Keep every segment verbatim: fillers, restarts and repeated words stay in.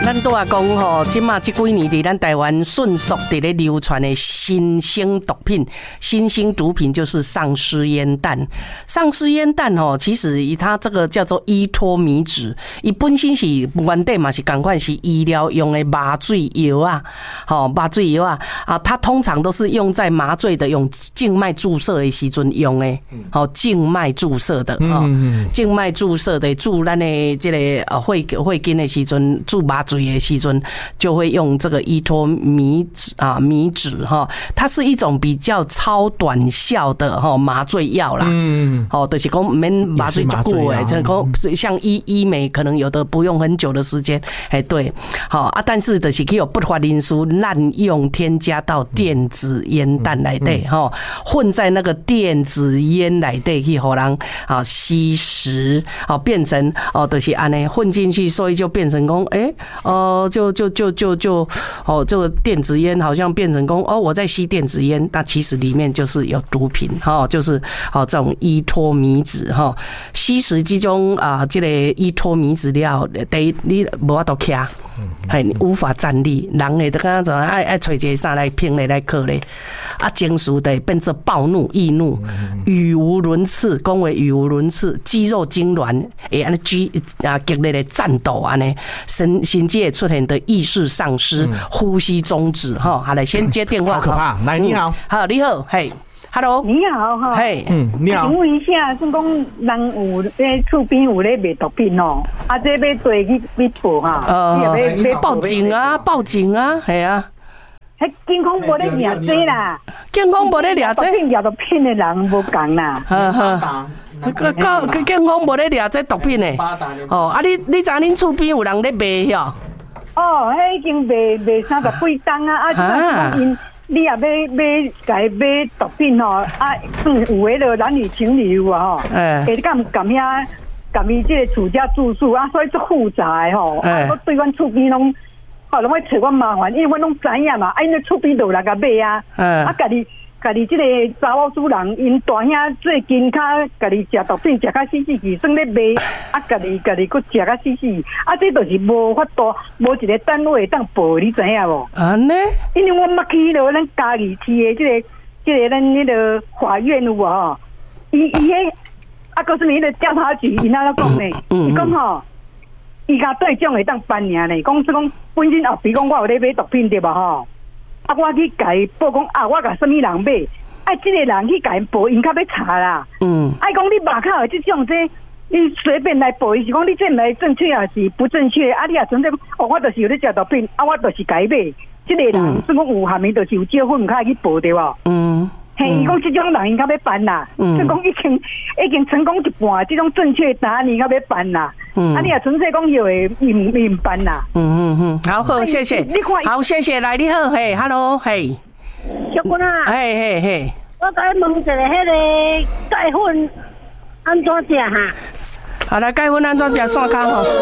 咱都啊讲吼，即马即几年伫咱台湾迅速伫咧流传的新兴毒品，新兴毒品就是丧尸烟弹。丧尸烟弹吼，其实以它这个叫做依托米酯，伊本身是原底嘛是同款是医疗用的麻醉药啊，吼麻醉药啊啊，它通常都是用在麻醉的用静脉注射的时阵用的，吼静脉注射的，吼静脉注射的注咱的这个呃血血筋的时阵注麻醉的时阵就会用这个依托米酯啊米酯哈，它是一种比较超短效的哈麻醉药啦，嗯，哦，就是讲免麻醉就久诶，这个像医医美可能有的不用很久的时间，哎对，好啊，但是就是可以有不法因素滥用添加到电子烟弹内底哈，混在那个电子烟内底去互人啊吸食，哦变成哦就是安尼混进去，所以就变成讲哎。欸哦，就就就就就哦，这个电子烟好像变成功哦，我在吸电子烟，那其实里面就是有毒品哈，就是哦这种依托米酯哈，吸食这种啊这个依托米酯了，第一你无法度徛，嘿无法站立，人会得刚刚爱爱找一个啥来拼咧来克咧，啊情绪的变成暴怒、易怒、语无伦次，讲话语无伦次，肌肉痉挛，会安尼激啊激烈的战斗安尼，身心界出现的意识丧失、呼吸中止哈。好，来先接电话， 好可怕。来，你好， 好，你好，嘿 ，Hello， 你好哈， 嘿， 嗯，你好， 请问一下，是讲人有咧厝边有咧卖毒品哦，啊，这要对去去报哈， 呃，报警啊，报警啊，系啊。 迄健康无咧掠这啦， 健康无咧掠这， 毒品掠毒品的人无共啦。 呵呵，个个健康无咧掠这毒品的。哦，啊，你你知恁厝边有人咧卖哟？ 哦，迄已经卖卖三十几吨啊！啊，因你也要要家买毒品哦，啊，有诶就男女情侣有啊吼，会敢敢遐敢伊即个厝家住宿啊，所以足复杂诶吼，啊，我对阮厝边拢。哦，拢会找我麻烦，因为我拢知影嘛，啊，因咧厝边就有人甲买啊，啊，家己家己即个查某主人，因大兄最近较家己食毒品食较死死去，算咧卖，啊，家己家己佫食较死死，啊，这就是无法度，无一个单位当报，你知影无？安尼？因为我捌去迄落咱嘉义市的即个即个咱迄个法院有无吼？伊伊迄啊，告诉你迄个调查局，因安怎讲呢？伊讲吼。伊甲对种会当办尔呢，讲是讲本身后比讲我有咧买毒品对吧吼？啊，我去甲伊报讲啊，我甲什么人买？啊，即个人去甲伊报，因较要查啦。嗯。啊，讲你马卡有即种这，你随便来报，伊是讲你这来正确还是不正确？啊，你也存在哦，我就是有咧食毒品，啊，我就是甲伊买。即个人是讲有下面就是有借份，较去报对吧？嗯。嘿，伊讲即种人应该要办啦，嗯，就讲已经已经成功一半，这种正确答案应该要办啦，嗯，啊，你也纯粹讲有诶，唔唔办啦，嗯嗯嗯， 好好，谢谢，好，谢谢，来你好，嘿 ，Hello， 嘿， 小君啊， 嘿嘿嘿， 我甲你问一下，迄个钙粉安怎食哈？ 好，来钙粉安怎食？线卡吼。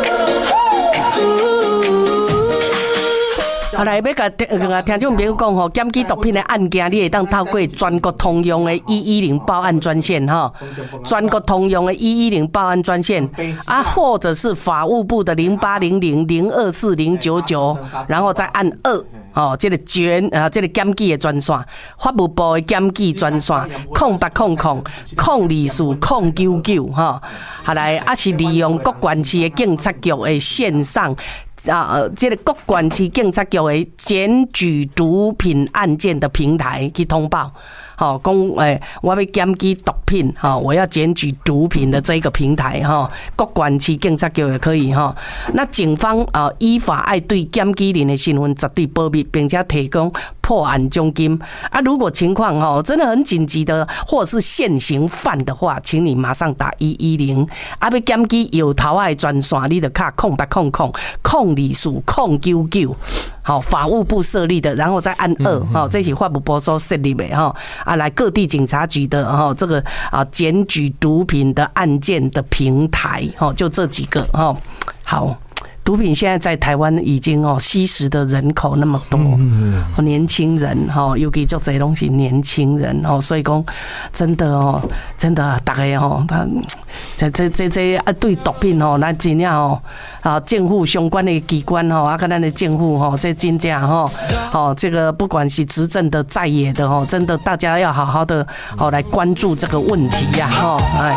好来，要甲甲听众朋友讲吼，检举毒品的案件，你会当透过全国通用的一一零报案专线哈，全国通用的一一零报案专线啊，或者是法务部的零八零零零二四零九九，然后再按二。哦，这个捐啊，这个检举的专线，法务部的检举专线，空八空空空二四空九九哈，好来，啊是利用各县市的警察局的线上。啊，这个各县市警察局的检举毒品案件的平台去通报，好，讲诶，我要检举毒品，哈，我要检举毒品的这个平台，哈，各县市警察局也可以，哈。那警方啊，依法爱对检举人的身份绝对保密，并且提供破案奖金。啊，如果情况哈真的很紧急的，或者是现行犯的话，请你马上打一一零。啊，要检举有头的专线，你就卡空八空空空二四空九九。好，法务部设立的，然后再按二，哈，这是法务部所设立的哈，啊，来各地警察局的哈，这个啊检举毒品的案件的平台，哈，就这几个哈，好。 毒品现在在台湾已经哦吸食的人口那么多，嗯、年轻人哈，尤其就这些东西年轻人哦，所以讲真的哦，真的大家哦，他这这这这啊对毒品哦，咱真正哦啊政府相关的机关哦，啊跟咱的政府哦，这真正哦哦这个不管是执政的在野的哦，真的大家要好好的哦来关注这个问题呀哈，哎。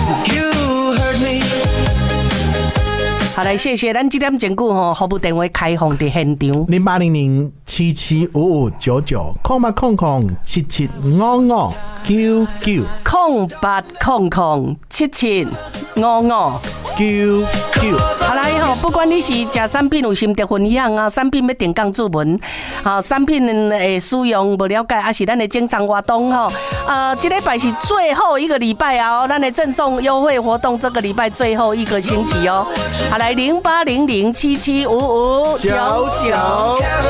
好来，谢谢咱这点整句吼，服务电话开放的现场， 零八零零七七五五九九，空八空空七七五五九九， 空八空空七七五五九九。 好来吼，不管你是食产品有心得分享啊，产品要定岗注文，啊，产品的使用不了解，还是咱的经商活动吼，呃，这礼拜是最后一个礼拜啊，咱的赠送优惠活动，这个礼拜最后一个星期哦。好来，零八零零七七五五九九。